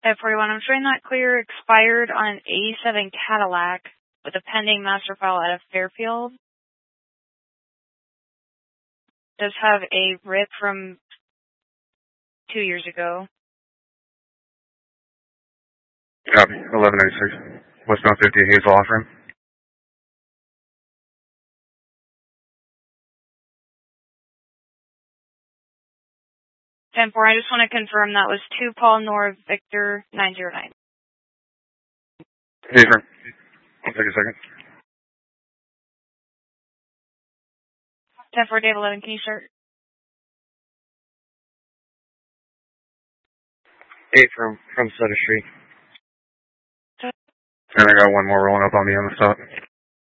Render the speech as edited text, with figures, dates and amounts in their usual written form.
At 41, I'm showing that clear expired on an 87 Cadillac with a pending master file out of Fairfield. Does have a RIP from 2 years ago. Copy. 1186. Westbound 50 Hazel Offering. 10-4, I just want to confirm that was 2 Paul Nor Victor 909. Hey, sir. I'll take a second. 10-4, Dave 11, can you start? 8 from Sutter Street. And I got one more rolling up on me on the stop.